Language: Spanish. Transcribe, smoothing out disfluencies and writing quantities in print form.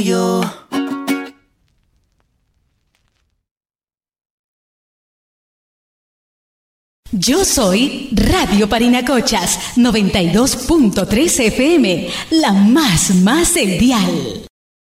yo. Yo soy Radio Parinacochas 92.3 FM, la más el dial.